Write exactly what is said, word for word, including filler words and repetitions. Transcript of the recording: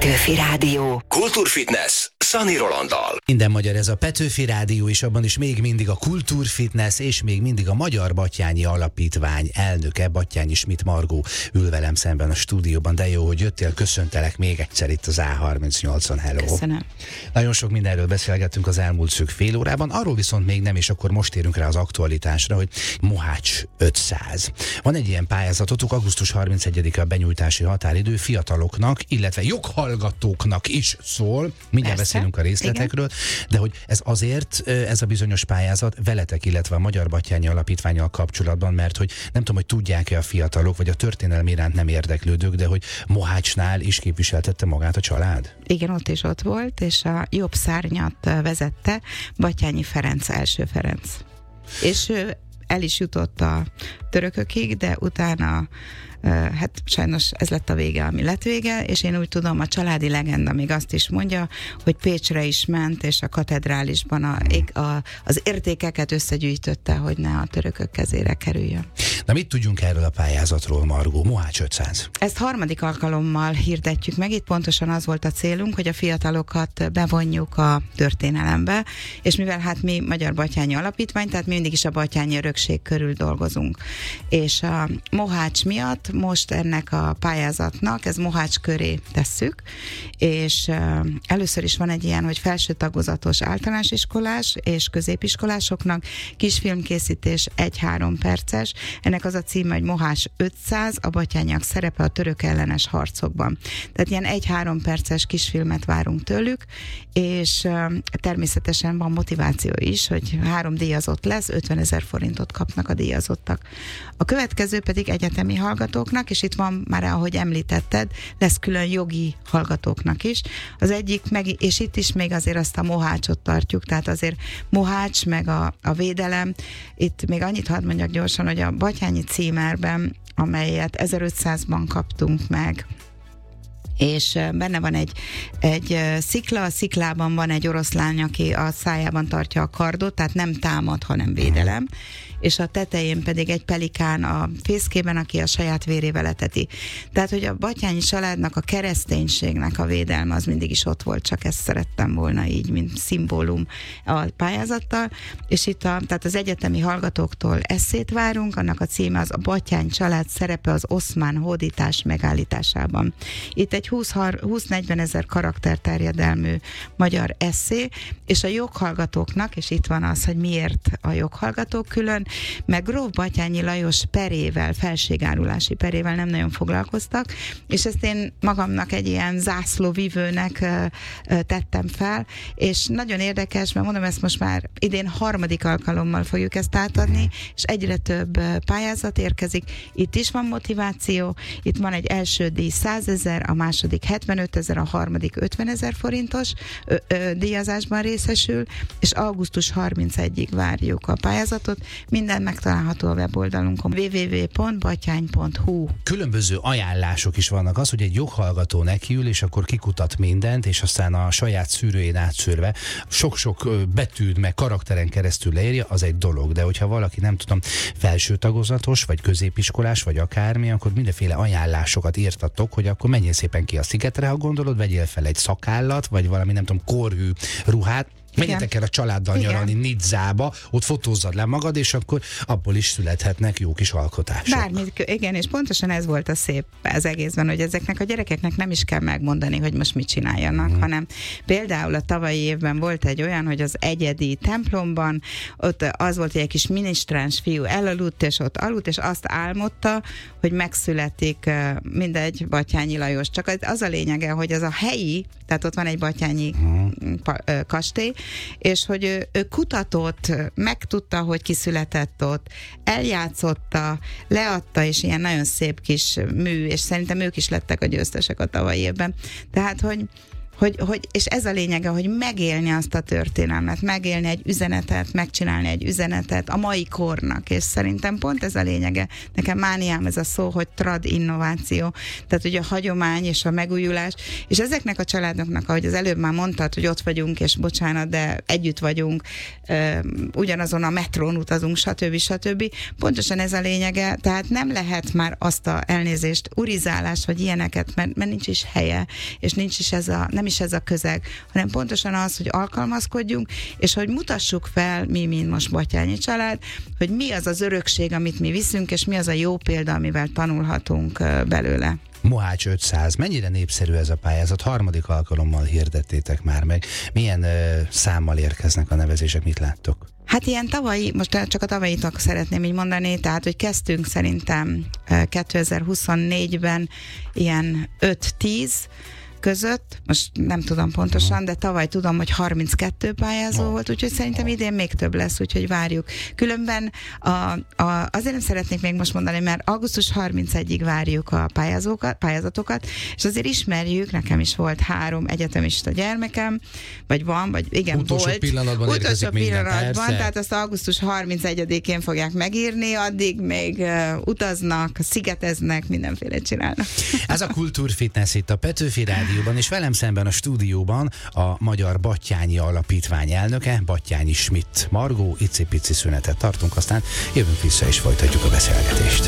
Petőfi Rádió. Kultúrfitness Szani Rolanddal. Minden magyar ez a Petőfi Rádió, és abban is még mindig a Kultúrfitness, és még mindig a Magyar Batthyáni Alapítvány elnöke, Batthyány Schmidt Margó ül velem szemben a stúdióban. De jó, hogy jöttél, köszöntelek még egyszer itt az á harmincnyolcon. Hello. Köszönöm. Nagyon sok mindenről beszélgettünk az elmúlt szűk fél órában, arról viszont még nem, és akkor most érünk rá az aktualitásra, hogy Mohács ötszáz. Van egy ilyen pályázatotok, augusztus harmincegyedike a benyújtási határidő, fiataloknak, illetve joghallgatóknak is szól. Mindjárt beszélünk a részletekről, igen. De hogy ez azért, ez a bizonyos pályázat veletek, illetve a Magyar Batthyáni Alapítvánnyal kapcsolatban, mert hogy nem tudom, hogy tudják-e a fiatalok, vagy a történelem iránt nem érdeklődők, de hogy Mohácsnál is képviseltette magát a család? Igen, ott is ott volt, és a jobb szárnyat vezette Batthyáni Ferenc, első Ferenc. És ő el is jutott a törökökig, de utána hát sajnos ez lett a vége, ami lett vége, és én úgy tudom, a családi legenda még azt is mondja, hogy Pécsre is ment, és a katedrálisban a, a, az értékeket összegyűjtötte, hogy ne a törökök kezére kerüljön. Na mit tudjunk erről a pályázatról, Margó? Mohács ötszáz. Ezt harmadik alkalommal hirdetjük meg, itt pontosan az volt a célunk, hogy a fiatalokat bevonjuk a történelembe, és mivel hát mi Magyar Batthyáni Alapítvány, tehát mi mindig is a batthyáni örökség körül dolgozunk. És a Mohács miatt most ennek a pályázatnak, ez Mohács köré tesszük, és uh, először is van egy ilyen, hogy felső tagozatos általános iskolás és középiskolásoknak kisfilmkészítés egy-három perces. Ennek az a címe, hogy Mohács ötszáz, a batthyániak szerepe a török ellenes harcokban. Tehát ilyen egy-három perces kisfilmet várunk tőlük, és uh, természetesen van motiváció is, hogy három díjazott lesz, ötvenezer forintot kapnak a díjazottak. A következő pedig egyetemi hallgatók, és itt van már, ahogy említetted, lesz külön jogi hallgatóknak is. Az egyik, meg, és itt is még azért azt a Mohácsot tartjuk, tehát azért Mohács, meg a, a védelem. Itt még annyit hadd mondjak gyorsan, hogy a batthyáni címerben, amelyet ezerötszázban kaptunk meg, és benne van egy, egy szikla, a sziklában van egy oroszlány, aki a szájában tartja a kardot, tehát nem támad, hanem védelem, és a tetején pedig egy pelikán a fészkében, aki a saját vérével eteti. Tehát, hogy a batthyáni családnak, a kereszténységnek a védelme az mindig is ott volt, csak ezt szerettem volna így, mint szimbólum a pályázattal, és itt a, tehát az egyetemi hallgatóktól esszét várunk, annak a címe az a Batthyány család szerepe az oszmán hódítás megállításában. Itt egy húsz-negyven ezer karakter terjedelmű magyar esszé, és a joghallgatóknak, és itt van az, hogy miért a joghallgatók külön, meg Gróf Batthyáni Lajos perével, felségárulási perével nem nagyon foglalkoztak, és ezt én magamnak egy ilyen zászlóvivőnek ö, ö, tettem fel, és nagyon érdekes, mert mondom, ezt most már idén harmadik alkalommal fogjuk ezt átadni, és egyre több pályázat érkezik. Itt is van motiváció, itt van egy első díj százezer, a második hetvenöt ezer, a harmadik ötven ezer forintos ö, ö, díjazásban részesül, és augusztus harmincegyedikéig várjuk a pályázatot. Minden megtalálható a weboldalunkon double-u double-u double-u pont batthyány pont hu. Különböző ajánlások is vannak. Az, hogy egy joghallgató nekiül, és akkor kikutat mindent, és aztán a saját szűrőjén átszűrve sok-sok betűd meg karakteren keresztül leírja, az egy dolog. De hogyha valaki, nem tudom, felső tagozatos, vagy középiskolás, vagy akármi, akkor mindenféle ajánlásokat írtatok, hogy akkor menjél szépen ki a szigetre, ha gondolod, vegyél fel egy szakállat, vagy valami, nem tudom, korhű ruhát, menjetek el a családdal nyaralni Nidzába, ott fotózzad le magad, és akkor abból is születhetnek jó kis alkotások. Bármit, igen, és pontosan ez volt a szép az egészben, hogy ezeknek a gyerekeknek nem is kell megmondani, hogy most mit csináljanak, hmm. hanem például a tavalyi évben volt egy olyan, hogy az egyedi templomban, ott az volt, hogy egy kis minisztráns fiú elaludt, és ott aludt, és azt álmodta, hogy megszületik mindegy Batthyáni Lajos. Csak az a lényege, hogy az a helyi, tehát ott van egy batthyáni hmm. kastély, és hogy ő, ő kutatott, megtudta, hogy ki született ott, eljátszotta, leadta, és ilyen nagyon szép kis mű, és szerintem ők is lettek a győztesek a tavalyi évben. Tehát, hogy Hogy, hogy, és ez a lényege, hogy megélni azt a történelmet, megélni egy üzenetet, megcsinálni egy üzenetet a mai kornak, és szerintem pont ez a lényege. Nekem mániám ez a szó, hogy trad innováció, tehát ugye a hagyomány és a megújulás, és ezeknek a családoknak, ahogy az előbb már mondtad, hogy ott vagyunk, és bocsánat, de együtt vagyunk, ugyanazon a metrón utazunk, stb. stb. Pontosan ez a lényege, tehát nem lehet már azt a elnézést, urizálás, vagy ilyeneket, mert, mert nincs is helye, és nincs is ez a, nem is ez a közeg, hanem pontosan az, hogy alkalmazkodjunk, és hogy mutassuk fel, mi, mint most Batthyányi család, hogy mi az az örökség, amit mi viszünk, és mi az a jó példa, amivel tanulhatunk belőle. Mohács ötszáz. Mennyire népszerű ez a pályázat? Harmadik alkalommal hirdettétek már meg. Milyen uh, számmal érkeznek a nevezések? Mit láttok? Hát ilyen tavalyi, most csak a tavalyit szeretném így mondani, tehát, hogy kezdtünk szerintem kétezer-huszonnégyben ilyen öt-tíz között, most nem tudom pontosan, de tavaly tudom, hogy harminckettő pályázó oh. volt, úgyhogy szerintem idén még több lesz, úgyhogy várjuk. Különben a, a, azért nem szeretnék még most mondani, mert augusztus harmincegyedikéig várjuk a pályázókat, pályázatokat, és azért ismerjük, nekem is volt három egyetemista gyermekem, vagy van, vagy igen, utolsó volt. Pillanatban utolsó pillanatban, minden, tehát azt augusztus harmincegyedikén fogják megírni, addig még uh, utaznak, szigeteznek, mindenféle csinálnak. Ez a Kultúrfitness itt a Petőfi Rádió, és velem szemben a stúdióban a Magyar Batthyányi Alapítvány elnöke, Batthyányi Schmidt Margó. Icipici szünetet tartunk, aztán jövünk vissza és folytatjuk a beszélgetést.